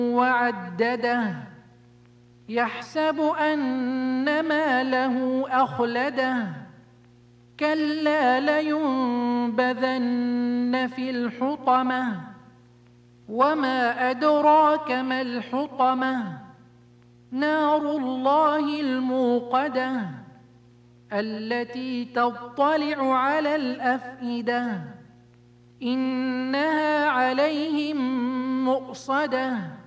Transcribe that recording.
وعدده يحسب أن ماله أخلده كلا لينبذن في الحطمة وما أدراك ما الحطمة نار الله الموقدة التي تطلع على الأفئدة إنها عليهم مؤصدة